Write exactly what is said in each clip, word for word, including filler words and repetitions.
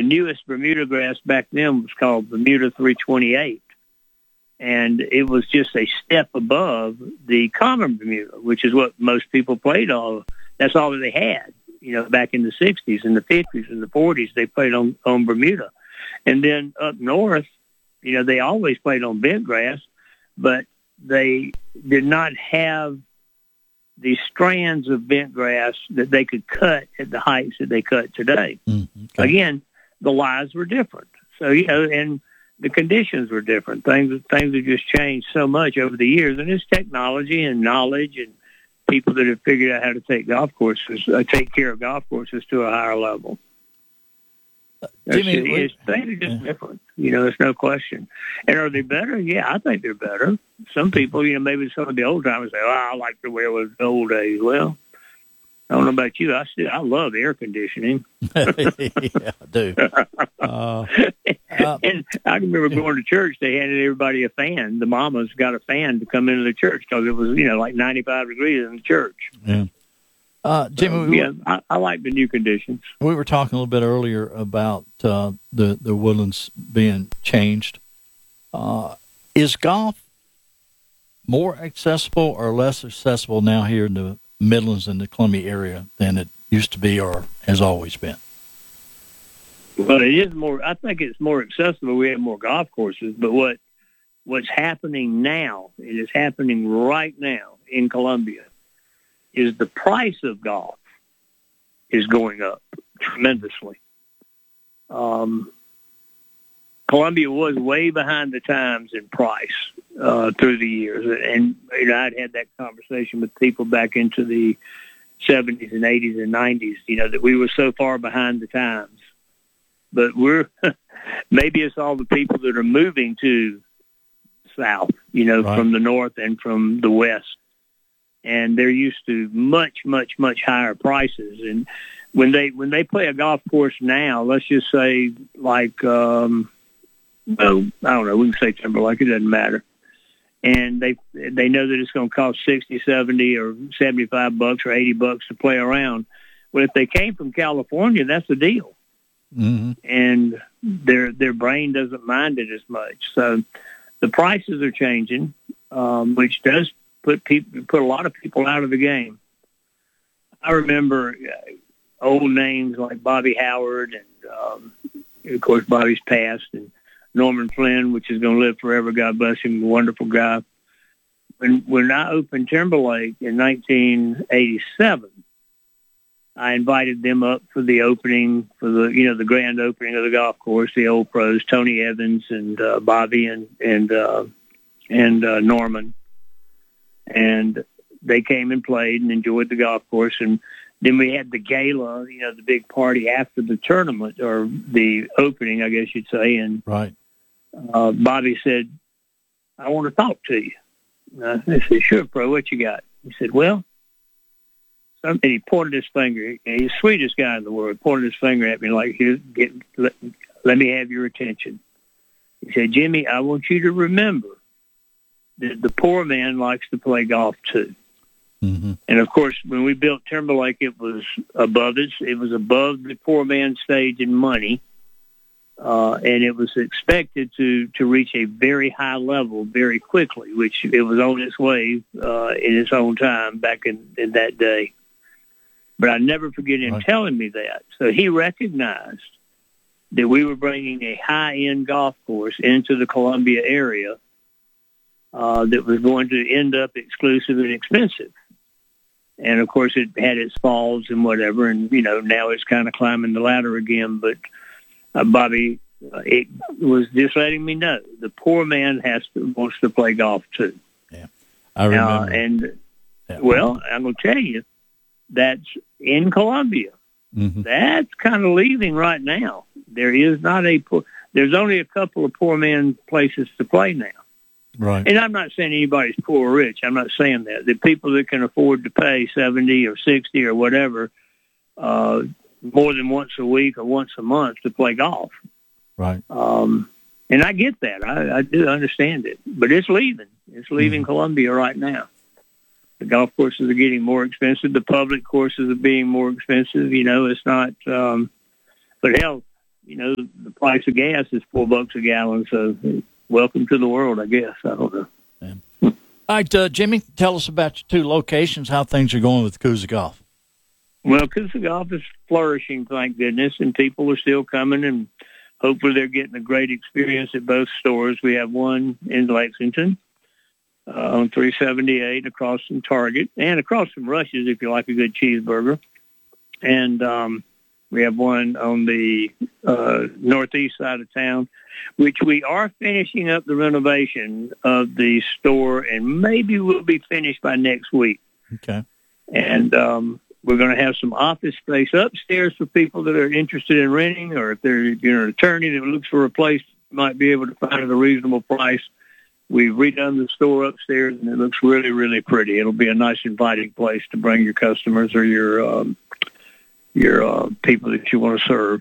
newest Bermuda grass back then was called Bermuda three twenty-eight. And it was just a step above the common Bermuda, which is what most people played on. That's all that they had, you know, back in the sixties and the fifties and the forties, they played on, on Bermuda. And then up north, you know, they always played on bent grass, but they did not have the strands of bent grass that they could cut at the heights that they cut today. Mm-hmm. Okay. Again, the lies were different. So, you know, and the conditions were different. Things things have just changed so much over the years, and it's technology and knowledge and people that have figured out how to take golf courses, uh, take care of golf courses to a higher level. Jimmy, it's, it's, things are just yeah. different. You know, there's no question. And are they better? Yeah, I think they're better. Some people, you know, maybe some of the old timers say, "Oh, I like the way it was the old days." Well, I don't know about you. I still, I love air conditioning. Yeah, I do. Uh, uh, and I can remember going to church. They handed everybody a fan. The mamas got a fan to come into the church because it was, you know, like ninety-five degrees in the church. Yeah. Uh, Jimmy, so, we, yeah, I, I like the new conditions. We were talking a little bit earlier about uh, the the woodlands being changed. Uh, is golf more accessible or less accessible now here in the Midlands and the Columbia area than it used to be or has always been? Well, it is more. I think it's more accessible. We have more golf courses, but what what's happening now, it is happening right now in Columbia, is the price of golf is going up tremendously. Um, Columbia was way behind the times in price uh, through the years, and you know, I'd had that conversation with people back into the seventies and eighties and nineties. You know that we were so far behind the times. But we're maybe it's all the people that are moving to south, you know, right. from the north and from the west, and they're used to much, much, much higher prices. And when they when they play a golf course now, let's just say like, um, well, I don't know, we can say Timberlake, it doesn't matter, and they they know that it's going to cost sixty, seventy, or seventy-five bucks or eighty bucks to play around. Well, if they came from California, that's the deal. Mm-hmm. And their their brain doesn't mind it as much. So the prices are changing, um, which does put people put a lot of people out of the game. I remember uh, old names like Bobby Howard, and um, of course Bobby's passed, and Norman Flynn, which is going to live forever. God bless him, a wonderful guy. When when I opened Timberlake in nineteen eighty-seven. I invited them up for the opening, for the, you know, the grand opening of the golf course, the old pros, Tony Evans and uh, Bobby and, and, uh, and uh, Norman. And they came and played and enjoyed the golf course. And then we had the gala, you know, the big party after the tournament, or the opening, I guess you'd say. And right. uh, Bobby said, "I want to talk to you." And I said, "Sure, pro, what you got?" He said, "Well," and he pointed his finger. He's the sweetest guy in the world. Pointed his finger at me like, "Here, get, let, let me have your attention." He said, "Jimmy, I want you to remember that the poor man likes to play golf too." Mm-hmm. And of course, when we built Timberlake, it was above it. It was above the poor man's stage in money, uh, and it was expected to to reach a very high level very quickly, which it was on its way uh, in its own time back in, in that day. But I never forget him right. telling me that. So he recognized that we were bringing a high-end golf course into the Columbia area uh, that was going to end up exclusive and expensive. And, of course, it had its falls and whatever, and, you know, now it's kind of climbing the ladder again. But uh, Bobby, uh, it was just letting me know the poor man has to wants to play golf too. Yeah, I remember. Uh, and, yeah. well, I'm going to tell you, that's in Columbia. Mm-hmm. That's kind of leaving right now. There is not a poor, there's only a couple of poor man places to play now. Right. And I'm not saying anybody's poor or rich. I'm not saying that. The people that can afford to pay seventy or sixty or whatever uh, more than once a week or once a month to play golf. Right. Um, and I get that. I, I do understand it. But it's leaving. It's leaving mm-hmm. Columbia right now. The golf courses are getting more expensive. The public courses are being more expensive. You know, it's not um, – but, hell, you know, the price of gas is four bucks a gallon. So welcome to the world, I guess. I don't know. Yeah. All right, uh, Jimmy, tell us about your two locations, how things are going with Coosa Golf. Well, Coosa Golf is flourishing, thank goodness, and people are still coming, and hopefully they're getting a great experience at both stores. We have one in Lexington uh, on three seventy-eight across from Target and across from Rush's if you like a good cheeseburger. And um, we have one on the uh, northeast side of town, which we are finishing up the renovation of the store, and maybe we'll be finished by next week. Okay. And um, we're going to have some office space upstairs for people that are interested in renting, or if they're you know, an attorney that looks for a place, might be able to find it at a reasonable price. We've redone the store upstairs, and it looks really, really pretty. It'll be a nice, inviting place to bring your customers or your um, your uh, people that you want to serve.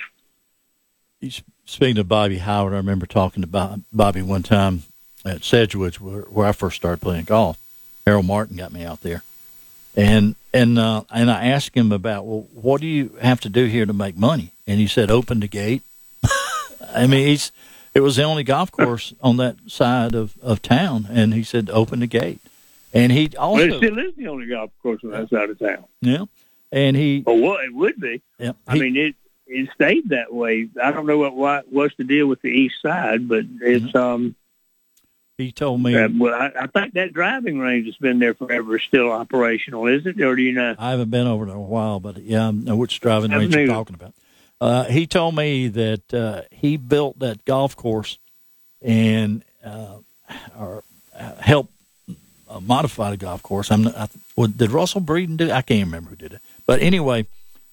Speaking of Bobby Howard, I remember talking to Bob, Bobby one time at Sedgwick, where, where I first started playing golf. Harold Martin got me out there. And and uh, and I asked him about, well, what do you have to do here to make money? And he said, open the gate. I mean, he's it was the only golf course on that side of, of town, and he said, open the gate. And he also... Well, it still is the only golf course on that side of town. Yeah. And he... Well, well it would be. Yeah, I he, mean, it it stayed that way. I don't know what, what what's the deal with the east side, but it's... Mm-hmm. um. He told me... Uh, well, I, I think that driving range has been there forever, still operational, is it? Or do you know? I haven't been over there in a while, but yeah, I know which driving range either. you're talking about. Uh, he told me that uh, he built that golf course and uh, or uh, helped uh, modify the golf course. I'm not, I, well, did Russell Breeden do it? I can't remember who did it. But anyway,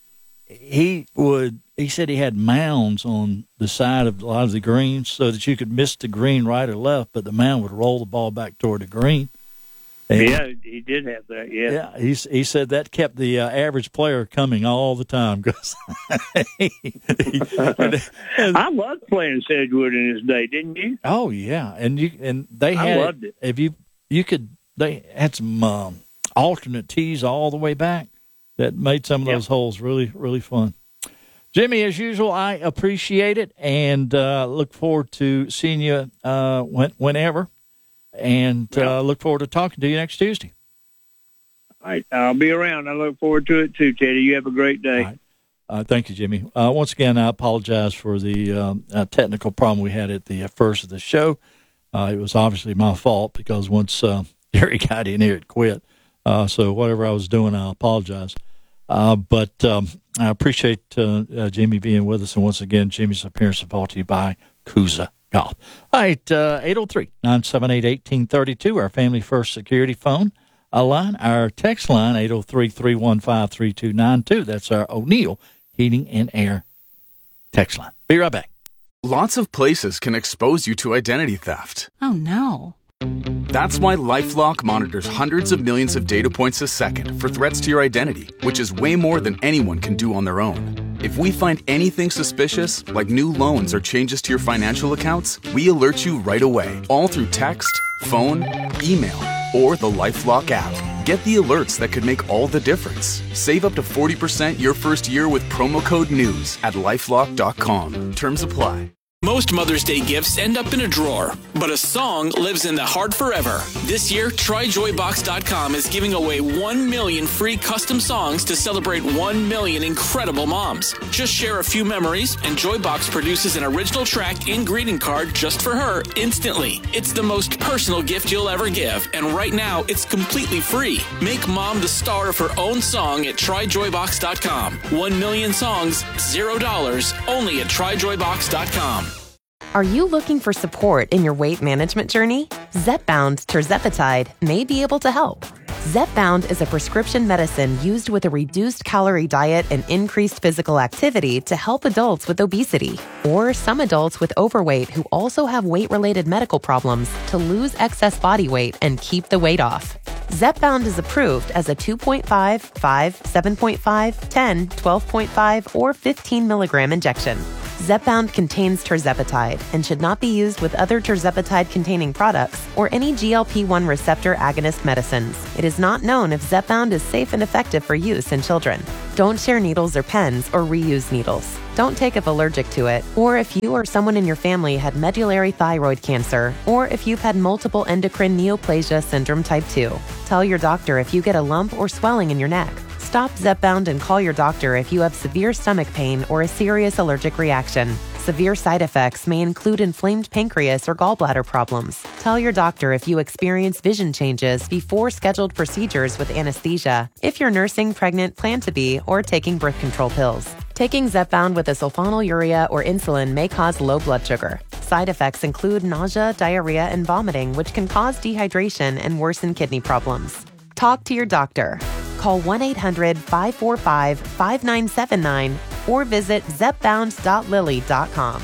he would. He said he had mounds on the side of a lot of the greens so that you could miss the green right or left, but the mound would roll the ball back toward the green. And yeah, he did have that, yeah. Yeah, he, he said that kept the uh, average player coming all the time. Cause he, he, and, and, I loved playing Sedgwood in his day, didn't you? oh, yeah, and you and they I had loved it. If you, you could, they had some um, alternate tees all the way back that made some of those yep. holes really, really fun. Jimmy, as usual, I appreciate it and uh, look forward to seeing you uh, when, whenever, and yeah. uh, look forward to talking to you next Tuesday. All right, I'll be around. I look forward to it too, Teddy. You have a great day. All right. Uh, thank you, Jimmy. Uh, once again, I apologize for the um, uh, technical problem we had at the uh, first of the show. Uh, it was obviously my fault because once uh, Gary got in here, it quit. Uh, so whatever I was doing, I apologize. Uh, but um, I appreciate uh, uh, Jimmy being with us. And once again, Jimmy's appearance is brought to you by Coosa Golf. All right, uh, eight oh three, nine seven eight, one eight three two, our Family First Security phone uh, line. Our text line, eight oh three, three one five, three two nine two. That's our O'Neill Heating and Air text line. Be right back. Lots of places can expose you to identity theft. Oh, no. That's why LifeLock monitors hundreds of millions of data points a second for threats to your identity, which is way more than anyone can do on their own. If we find anything suspicious, like new loans or changes to your financial accounts, we alert you right away, all through text, phone, email, or the LifeLock app. Get the alerts that could make all the difference. Save up to forty percent your first year with promo code NEWS at LifeLock dot com. Terms apply. Most Mother's Day gifts end up in a drawer, but a song lives in the heart forever. This year, Try Joy Box dot com is giving away one million free custom songs to celebrate one million incredible moms. Just share a few memories, and Joybox produces an original track and greeting card just for her instantly. It's the most personal gift you'll ever give, and right now, it's completely free. Make mom the star of her own song at Try Joy Box dot com. One million songs, zero dollars, only at Try Joy Box dot com. Are you looking for support in your weight management journey? Zepbound tirzepatide may be able to help. Zepbound is a prescription medicine used with a reduced calorie diet and increased physical activity to help adults with obesity or some adults with overweight who also have weight-related medical problems to lose excess body weight and keep the weight off. Zepbound is approved as a two point five, five, seven point five, ten, twelve point five, or fifteen milligram injection. Zepbound contains tirzepatide and should not be used with other tirzepatide-containing products or any G L P one receptor agonist medicines. It is not known if Zepbound is safe and effective for use in children. Don't share needles or pens or reuse needles. Don't take if allergic to it, or if you or someone in your family had medullary thyroid cancer, or if you've had multiple endocrine neoplasia syndrome type two. Tell your doctor if you get a lump or swelling in your neck. Stop Zepbound and call your doctor if you have severe stomach pain or a serious allergic reaction. Severe side effects may include inflamed pancreas or gallbladder problems. Tell your doctor if you experience vision changes before scheduled procedures with anesthesia, if you're nursing, pregnant, plan to be, or taking birth control pills. Taking Zepbound with a sulfonylurea or insulin may cause low blood sugar. Side effects include nausea, diarrhea, and vomiting, which can cause dehydration and worsen kidney problems. Talk to your doctor. Call one eight hundred five four five five nine seven nine or visit zepbound dot lilly dot com.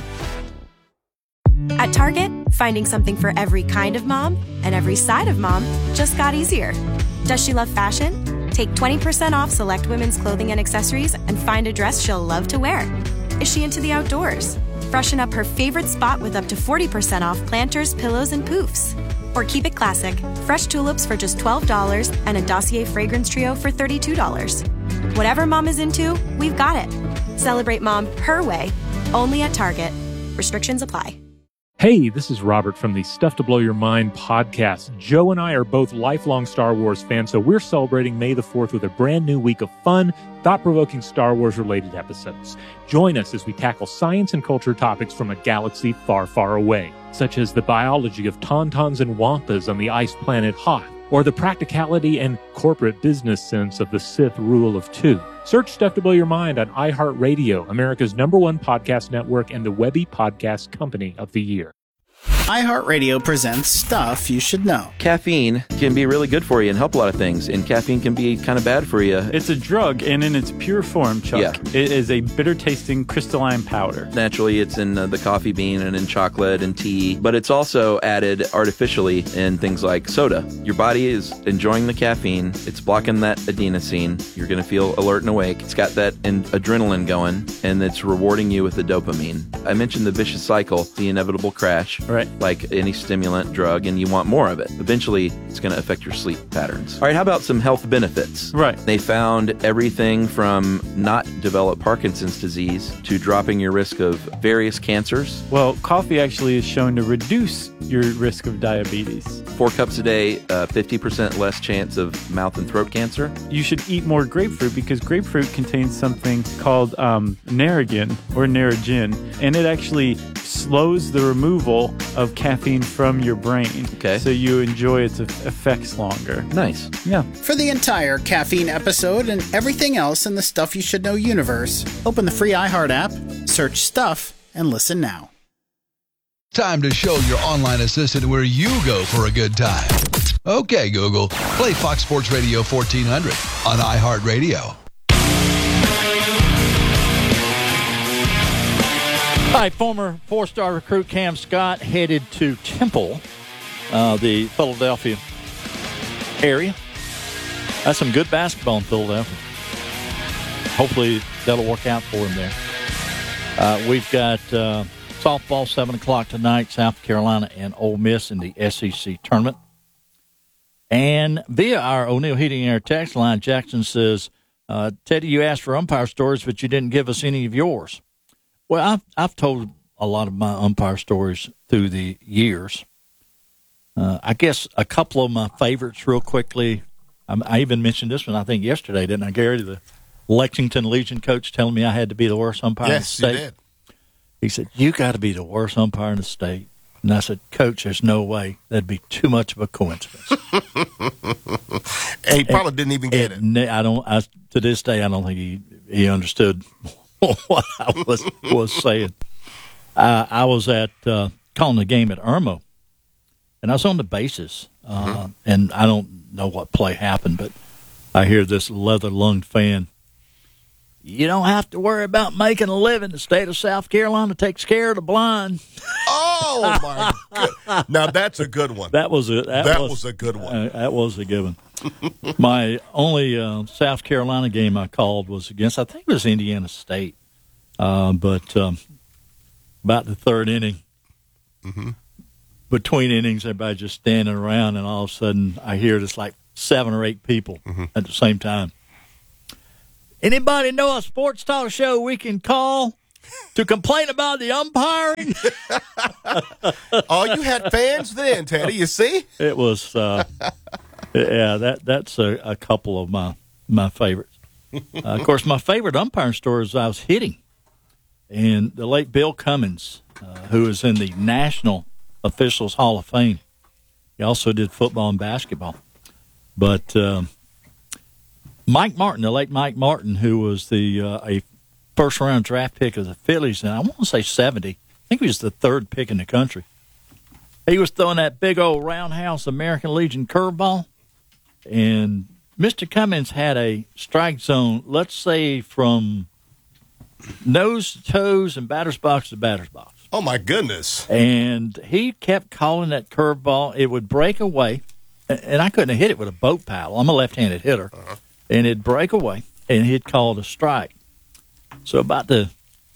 At Target, finding something for every kind of mom and every side of mom just got easier. Does she love fashion? Take twenty percent off select women's clothing and accessories and find a dress she'll love to wear. Is she into the outdoors? Freshen up her favorite spot with up to forty percent off planters, pillows, and poofs. Or keep it classic, fresh tulips for just twelve dollars and a Dossier fragrance trio for thirty-two dollars. Whatever mom is into, we've got it. Celebrate mom her way, only at Target. Restrictions apply. Hey, this is Robert from the Stuff to Blow Your Mind podcast. Joe and I are both lifelong Star Wars fans, so we're celebrating May the fourth with a brand new week of fun, thought-provoking Star Wars-related episodes. Join us as we tackle science and culture topics from a galaxy far, far away, such as the biology of tauntauns and wampas on the ice planet Hoth, or the practicality and corporate business sense of the Sith rule of two. Search Stuff to Blow Your Mind on iHeartRadio, America's number one podcast network and the Webby Podcast Company of the Year. iHeartRadio presents Stuff You Should Know. Caffeine can be really good for you and help a lot of things, and caffeine can be kind of bad for you. It's a drug, and in its pure form, Chuck, yeah. It is a bitter-tasting crystalline powder. Naturally, it's in uh, the coffee bean and in chocolate and tea, but it's also added artificially in things like soda. Your body is enjoying the caffeine. It's blocking that adenosine. You're going to feel alert and awake. It's got that in- adrenaline going, and it's rewarding you with the dopamine. I mentioned the vicious cycle, the inevitable crash. Right. Like any stimulant drug, and you want more of it. Eventually, it's going to affect your sleep patterns. All right, how about some health benefits? Right. They found everything from not develop Parkinson's disease to dropping your risk of various cancers. Well, coffee actually is shown to reduce your risk of diabetes. Four cups a day, uh, fifty percent less chance of mouth and throat cancer. You should eat more grapefruit because grapefruit contains something called um, Narragin or Narragin, and it actually slows the removal of caffeine from your brain. Okay. So you enjoy its effects longer. Nice. Yeah. For the entire caffeine episode and everything else in the Stuff You Should Know universe, open the free iHeart app, search Stuff, and listen now. Time to show your online assistant where you go for a good time. Okay, Google, play Fox Sports Radio fourteen hundred on iHeartRadio. All right, former four-star recruit Cam Scott headed to Temple, uh, the Philadelphia area. That's some good basketball in Philadelphia. Hopefully that'll work out for him there. Uh, we've got uh, softball, seven o'clock tonight, South Carolina and Ole Miss in the S E C tournament. And via our O'Neill Heating and Air text line, Jackson says, uh, Teddy, you asked for umpire stories, but you didn't give us any of yours. Well, I've, I've told a lot of my umpire stories through the years. Uh, I guess a couple of my favorites real quickly. I, I even mentioned this one, I think, yesterday, didn't I, Gary? The Lexington Legion coach telling me I had to be the worst umpire yes, in the state. Yes, you did. He said, you got to be the worst umpire in the state. And I said, Coach, there's no way. That'd be too much of a coincidence. And he probably and, didn't even get it. it. I don't. I, to this day, I don't think he, he understood what I was was saying. Uh, I was at uh, calling the game at Irmo, and I was on the bases, uh, mm-hmm. and I don't know what play happened, but I hear this leather-lunged fan. You don't have to worry about making a living. The state of South Carolina takes care of the blind. Oh my God! Now that's a good one. That was a that, that was, was a good one. Uh, that was a good one. My only uh, South Carolina game I called was against, I think it was Indiana State, uh, but um, about the third inning. Mm-hmm. Between innings, everybody just standing around, and all of a sudden I hear this like seven or eight people mm-hmm. at the same time. Anybody know a sports talk show we can call? to complain about the umpiring. Oh, you had fans then, Teddy. You see, it was. Uh, yeah, that that's a, a couple of my my favorites. Uh, of course, my favorite umpiring story is I was hitting, and the late Bill Cummins, uh, who is in the National Officials Hall of Fame. He also did football and basketball. But um, Mike Martin, the late Mike Martin, who was the uh, a first-round draft pick of the Phillies, and I want to say seventy. I think he was the third pick in the country. He was throwing that big old roundhouse American Legion curveball, and Mister Cummins had a strike zone, let's say from nose to toes and batter's box to batter's box. Oh, my goodness. And he kept calling that curveball. It would break away, and I couldn't have hit it with a boat paddle. I'm a left-handed hitter. Uh-huh. And it'd break away, and he'd call it a strike. So about the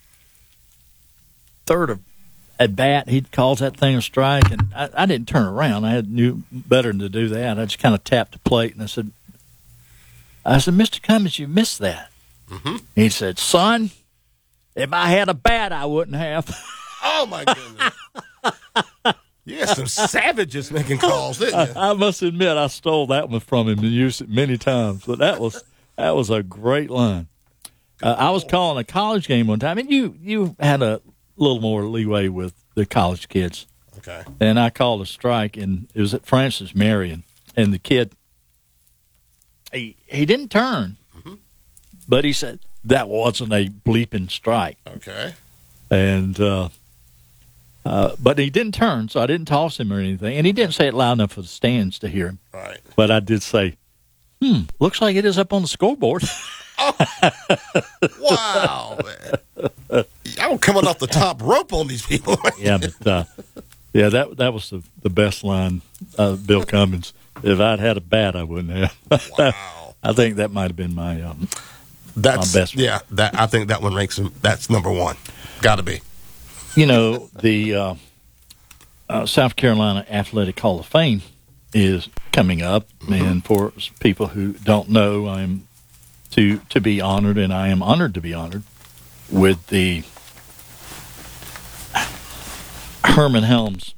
third of at bat, he'd calls that thing a strike, and I, I didn't turn around. I had knew better than to do that. I just kind of tapped the plate, and I said, I said, Mister Cummins, you missed that. Mm-hmm. He said, son, if I had a bat, I wouldn't have. Oh, my goodness. You got some savages making calls, didn't you? I, I must admit, I stole that one from him and used it many times. But that was that was a great line. Uh, I was calling a college game one time, and you, you had a little more leeway with the college kids. Okay. And I called a strike, and it was at Francis Marion. And the kid, he, he didn't turn, mm-hmm. but he said, that wasn't a bleeping strike. Okay. And uh, uh, but he didn't turn, so I didn't toss him or anything. And he didn't say it loud enough for the stands to hear him. Right. But I did say, hmm, looks like it is up on the scoreboard. Oh, wow, man. I'm coming off the top rope on these people. yeah, but uh, yeah, that that was the, the best line, uh, Bill Cummins. If I'd had a bat, I wouldn't have. Wow. I think that might have been my um, that's my best. Yeah, that I think that one ranks. That's number one. Got to be. You know, the uh, uh, South Carolina Athletic Hall of Fame is coming up, mm-hmm. and for people who don't know, I'm to to be honored, and I am honored to be honored with the Herman Helms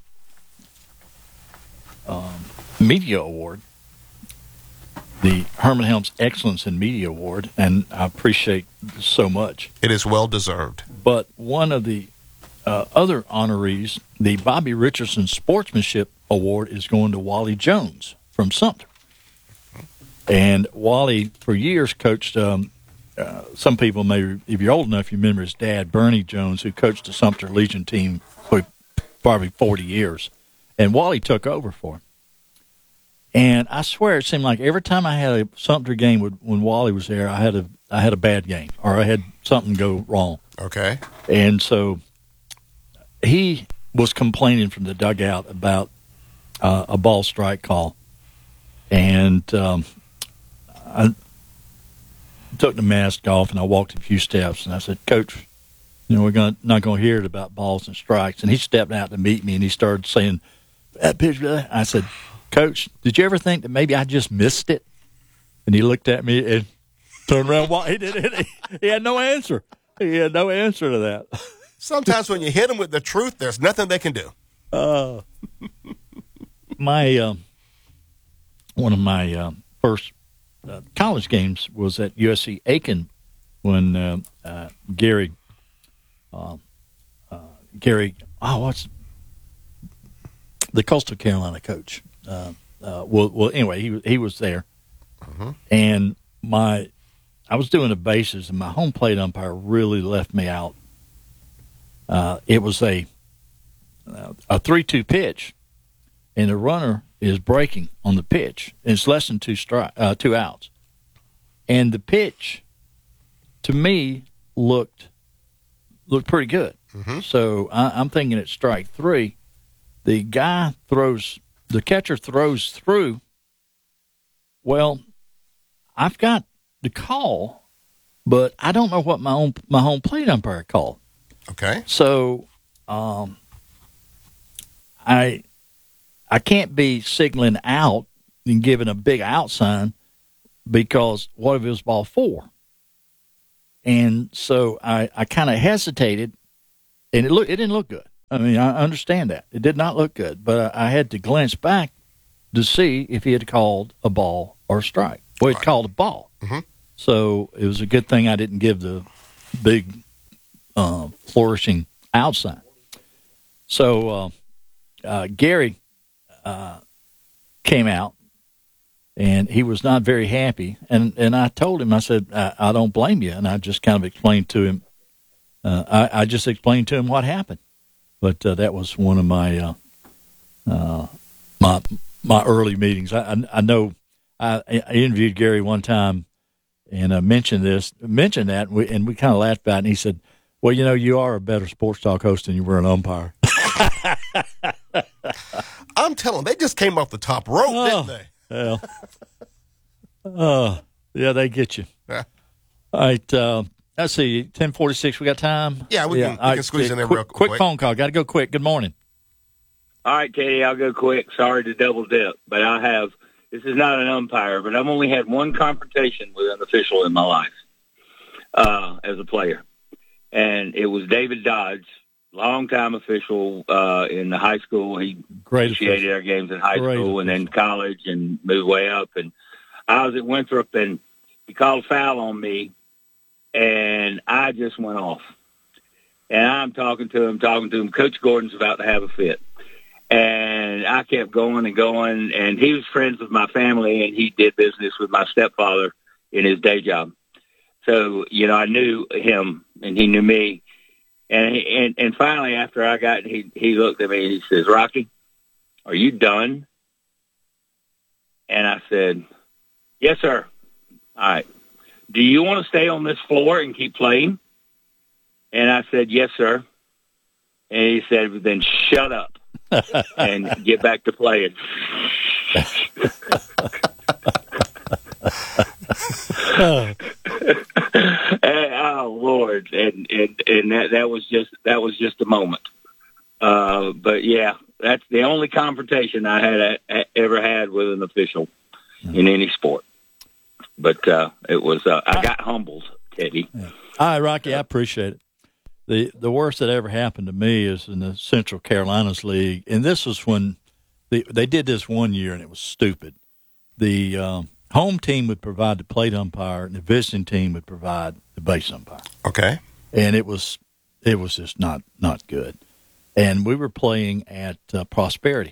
um, Media Award, the Herman Helms Excellence in Media Award, and I appreciate so much. It is well deserved. But one of the uh, other honorees, the Bobby Richardson Sportsmanship Award, is going to Wally Jones from Sumter. And Wally, for years, coached, um, uh, some people may, if you're old enough, you remember his dad, Bernie Jones, who coached the Sumter Legion team for probably forty years. And Wally took over for him. And I swear it seemed like every time I had a Sumter game with, when Wally was there, I had a I had a bad game or I had something go wrong. Okay. And so he was complaining from the dugout about uh, a ball strike call. And um, I took the mask off and I walked a few steps and I said, Coach, you know, we're gonna, not going to hear it about balls and strikes. And he stepped out to meet me and he started saying, that pitch, I said, Coach, did you ever think that maybe I just missed it? And he looked at me and turned around. He did it. He had no answer. He had no answer to that. Sometimes when you hit them with the truth, there's nothing they can do. Uh, my um, one of my uh, first uh, college games was at U S C Aiken when uh, uh, Gary, uh, uh, Gary, oh, what's the Coastal Carolina coach? Uh, uh, well, well, anyway, he he was there, uh-huh. and my I was doing the bases, and my home plate umpire really left me out. Uh, it was a uh, a three two pitch, and the runner is breaking on the pitch. And it's less than two stri- uh, two outs, and the pitch, to me, looked looked pretty good. Mm-hmm. So I, I'm thinking it's strike three. The guy throws. The catcher throws through. Well, I've got the call, but I don't know what my own my home plate umpire called. Okay. So, um, I I can't be signaling out and giving a big out sign because what if it was ball four? And so I, I kind of hesitated, and it look it didn't look good. I mean, I understand that. It did not look good, but I, I had to glance back to see if he had called a ball or a strike. Well, he called a ball. Mm-hmm. So it was a good thing I didn't give the big uh, flourishing outside. So uh, uh, Gary uh, came out, and he was not very happy. And, and I told him, I said, I, I don't blame you. And I just kind of explained to him, uh, I, I just explained to him what happened. But uh, that was one of my uh, uh, my my early meetings. I, I, I know I, I interviewed Gary one time, and I mentioned this, mentioned that, and we, and we kind of laughed about it. And he said, "Well, you know, you are a better sports talk host than you were an umpire." I'm telling, they just came off the top rope, oh, didn't they? Well, uh, yeah, they get you. Yeah. All right. Uh, let's see. ten forty-six. We got time. Yeah, we yeah. can, we can right, squeeze in there quick, real quick. Quick phone call. Got to go quick. Good morning. All right, Teddy, I'll go quick. Sorry to double dip, but I have, this is not an umpire, but I've only had one confrontation with an official in my life uh, as a player. And it was David Dodge, longtime official uh, in the high school. He Great officiated official. our games in high Great school official. and then college and moved way up. And I was at Winthrop, and he called a foul on me, and I just went off. And I'm talking to him, talking to him. Coach Gordon's about to have a fit. And I kept going and going, and he was friends with my family, and he did business with my stepfather in his day job. So, you know, I knew him, and he knew me. And he, and, and finally, after I got, he he looked at me, and he says, "Rocky, are you done?" And I said, "Yes, sir." "All right. Do you want to stay on this floor and keep playing?" And I said, "Yes, sir." And he said, "Then shut up and get back to playing." and, oh Lord, and and and that that was just that was just a moment. Uh, but yeah, that's the only confrontation I had uh, ever had with an official in any sport. But uh, it was uh, I got humbled, Teddy. Yeah. All right, Rocky, I appreciate it. The the worst that ever happened to me is in the Central Carolinas League, and this was when the, they did this one year, and it was stupid. The um, home team would provide the plate umpire, and the visiting team would provide the base umpire. Okay. And it was it was just not, not good. And we were playing at uh, Prosperity,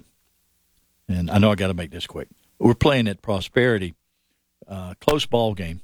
and I know I got to make this quick. We're playing at Prosperity, uh, close ball game,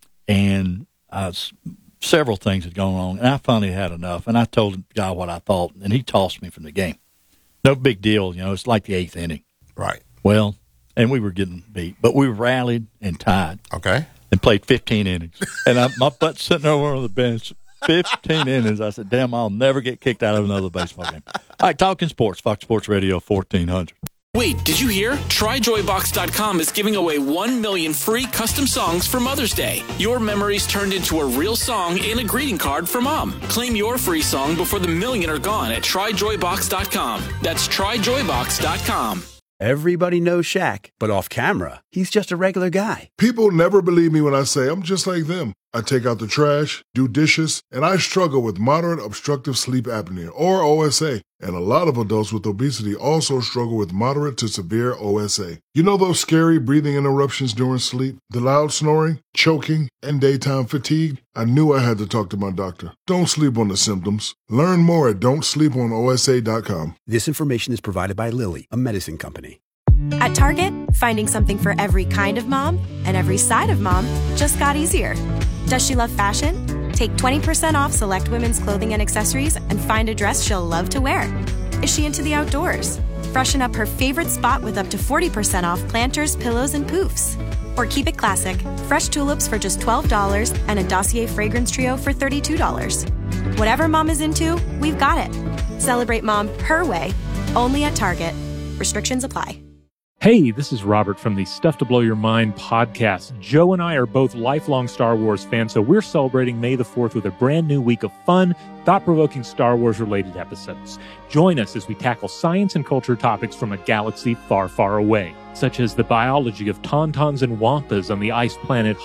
and I was, several things had gone on, and I finally had enough. And I told the guy what I thought, and he tossed me from the game. No big deal, you know. It's like the eighth inning. Right. Well, and we were getting beat, but we rallied and tied. Okay. And played fifteen innings. And I, my butt's sitting over on the bench. fifteen innings. I said, damn, I'll never get kicked out of another baseball game. All right, talking sports, Fox Sports Radio fourteen hundred. Wait, did you hear? Try Joy Box dot com is giving away one million free custom songs for Mother's Day. Your memories turned into a real song and a greeting card for Mom. Claim your free song before the million are gone at Try Joy Box dot com. That's Try Joy Box dot com. Everybody knows Shaq, but off camera, he's just a regular guy. People never believe me when I say I'm just like them. I take out the trash, do dishes, and I struggle with moderate obstructive sleep apnea, or O S A. And a lot of adults with obesity also struggle with moderate to severe O S A. You know those scary breathing interruptions during sleep, the loud snoring, choking, and daytime fatigue? I knew I had to talk to my doctor. Don't sleep on the symptoms. Learn more at don't sleep on O S A dot com. This information is provided by Lilly, a medicine company. At Target, finding something for every kind of mom and every side of mom just got easier. Does she love fashion? Take twenty percent off select women's clothing and accessories and find a dress she'll love to wear. Is she into the outdoors? Freshen up her favorite spot with up to forty percent off planters, pillows, and poofs. Or keep it classic, fresh tulips for just twelve dollars and a Dossier fragrance trio for thirty-two dollars. Whatever mom is into, we've got it. Celebrate mom her way, only at Target. Restrictions apply. Hey, this is Robert from the Stuff to Blow Your Mind podcast. Joe and I are both lifelong Star Wars fans, so we're celebrating May the fourth with a brand new week of fun, thought-provoking Star Wars-related episodes. Join us as we tackle science and culture topics from a galaxy far, far away, such as the biology of tauntauns and wampas on the ice planet Hoth,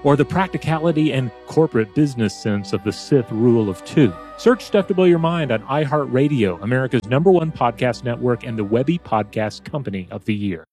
or the practicality and corporate business sense of the Sith rule of two. Search Stuff to Blow Your Mind on iHeartRadio, America's number one podcast network and the Webby Podcast Company of the Year.